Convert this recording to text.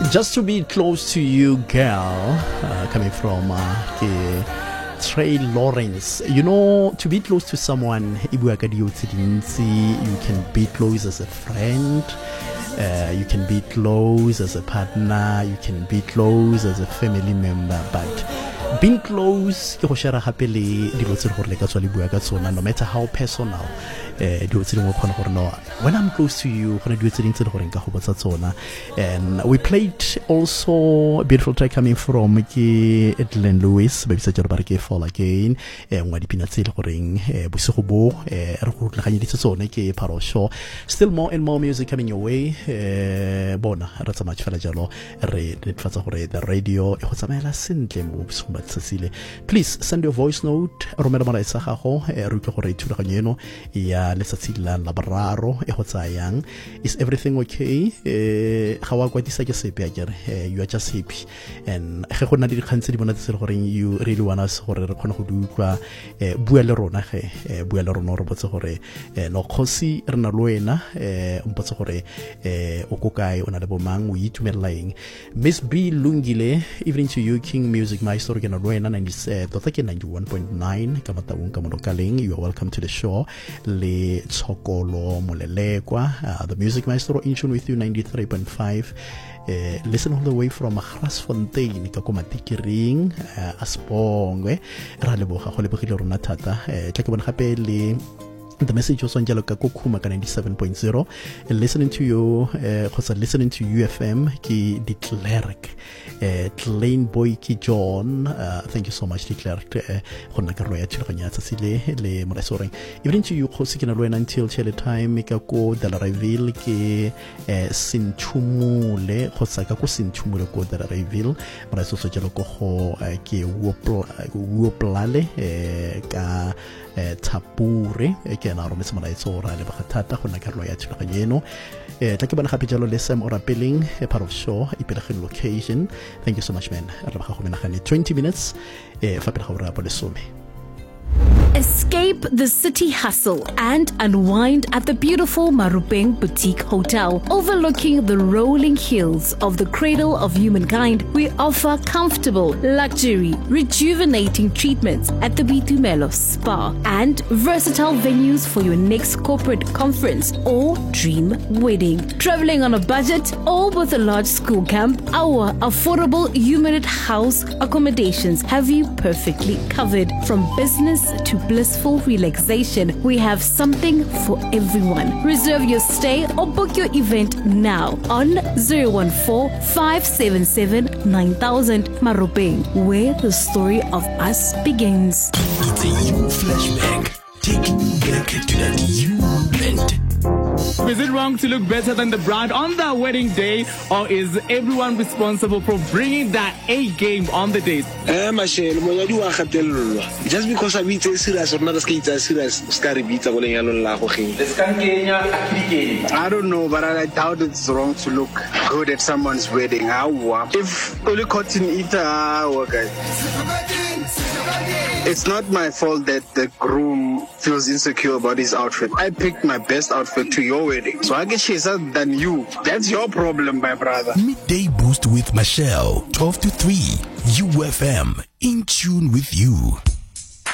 Just to be close to you, girl, coming from Trey Lawrence. You know, to be close to someone, you can be close as a friend, you can be close as a partner, you can be close as a family member, but being close, no matter how personal, when I'm close to you, and we played also a beautiful track coming from Glenn Lewis, baby said your fall again, and when the peanuts ring, Busubo, Parosho. Still more and more music coming your way. Bona, that's a much Falajalo, the radio, please send your voice note. Romero Marasaho, Ruko to the Lesatila Labararo, Ehotayang. Is everything okay? How are you are just happy. And Hekonadi Hansel you really want us or Konoduka, Buelerona, Bueleronor Botsore, no Cosi, Ernaloena, Botsore, Okokai, Onadabomang, we to lying. Miss B. Lungile, evening to you, King Music Maestro Genoruena, and it's Totaki 91.9, Kamataun Kamodokaling. You are welcome to the show. Le Chokolo Molelekwa, the Music Maestro in tune with you 93.5. Listen all the way from Grasfontein, Kakomatiki Ring, Aspong, Raleboha, Holebokilo Natata, Chakaban Hapeli. The message was on Jalaka Kukumaka 97.0. Listening to you, listening to UFM, ki de Klerk, Klein Boy ki John. Thank you so much, de Klerk. Honakaroya Chiranya Sile, Le Morasoring. Even to you, Hosikin until Chile time, Mikako, Dalareville, ki Sinchumule, Hosakako Sinchumule, Dalareville, Moraso Jaloko, ki Woplale, ka. Tapure again our Miss Malaisora Lebatata Honakaroya Chilano Takiban Happy Jalo Lesem or appealing a part of show Ipelachin location. Thank you so much, man. 20 minutes Fapilhora Polesome. Escape the city hustle and unwind at the beautiful Marupeng Boutique Hotel. Overlooking the rolling hills of the cradle of humankind, we offer comfortable, luxury, rejuvenating treatments at the Bitumelo Spa and versatile venues for your next corporate conference or dream wedding. Traveling on a budget or with a large school camp, our affordable Humanit House accommodations have you perfectly covered. From business to blissful relaxation, we have something for everyone. Reserve your stay or book your event now on 014-577-9000 Marupeng, where the story of us begins. It's a you flashback. Taking you back to that you moment. Is it wrong to look better than the bride on their wedding day, or is everyone responsible for bringing that A game on the date? Just because I beat serious or not serious, I don't know, but I doubt it's wrong to look good at someone's wedding. If only cotton eater, it's not my fault that the groom feels insecure about his outfit. I picked my best outfit to your wedding, so I get chaser than you. That's your problem, my brother. Midday Boost with Michelle, 12 to 3, UFM, in tune with you.